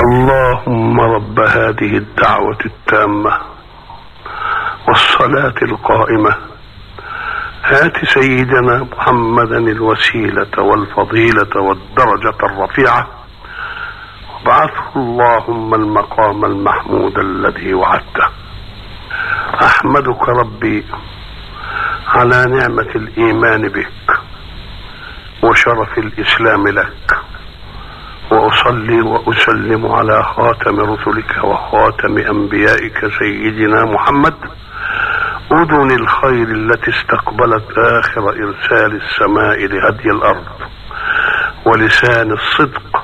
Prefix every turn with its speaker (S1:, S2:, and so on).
S1: اللهم رب هذه الدعوة التامة والصلاة القائمة هات سيدنا محمدا الوسيلة والفضيلة والدرجة الرفيعة وابعثه اللهم المقام المحمود الذي وعدته. أحمدك ربي على نعمة الإيمان بك وشرف الإسلام لك، وأصلي وأسلم على خاتم رسلك وخاتم أنبيائك سيدنا محمد، أذن الخير التي استقبلت آخر إرسال السماء لهدي الأرض، ولسان الصدق